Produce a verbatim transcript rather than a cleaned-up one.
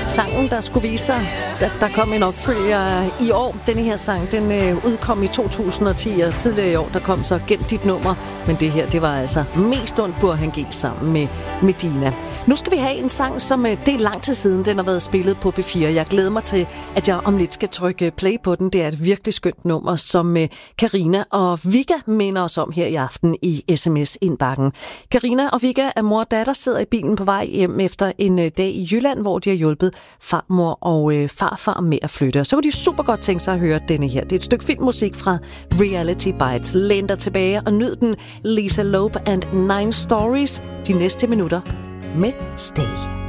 Sangen, der skulle vise os, at der kom en opfølger i år. Denne her sang, den øh, udkom i to tusind og ti, og tidligere i år, der kom så Gem dit nummer. Men det her, det var altså mest ondt Burhan G sammen med Medina. Nu skal vi have en sang, som øh, det er lang tid siden, den har været spillet på P fire. Jeg glæder mig til, at jeg om lidt skal trykke play på den. Det er et virkelig skønt nummer, som øh, Karina og Vigga minder os om her i aften i sms-indbakken. Karina og Vigga er mor og datter, sidder i bilen på vej hjem efter en øh, dag i Jylland, hvor de har hjulpet farmor og øh, farfar med at flytte. Og så kunne de super godt tænke sig at høre denne her. Det er et stykke filmmusik fra Reality Bites. Læn dig tilbage og nyd den. Lisa Loeb and Nine Stories. De næste minutter med Stay.